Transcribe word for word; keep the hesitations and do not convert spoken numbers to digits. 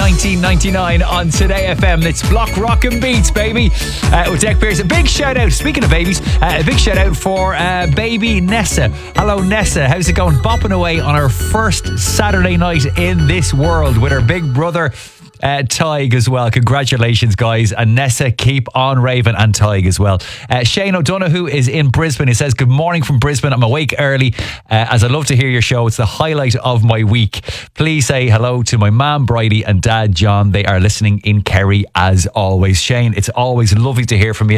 nineteen ninety-nine on Today F M. It's Block Rockin' Beats, baby. Uh, with Deck Beers. A big shout out, speaking of babies, uh, a big shout out for uh, baby Nessa. Hello, Nessa. How's it going? Bopping away on her first Saturday night in this world with her big brother. Uh, Tig as well. Congratulations, guys. And Nessa, keep on raving, and Tig as well. Uh, Shane O'Donoghue is in Brisbane. He says, good morning from Brisbane. I'm awake early uh, as I love to hear your show. It's the highlight of my week. Please say hello to my mum, Bridie, and dad, John. They are listening in Kerry as always. Shane, it's always lovely to hear from you.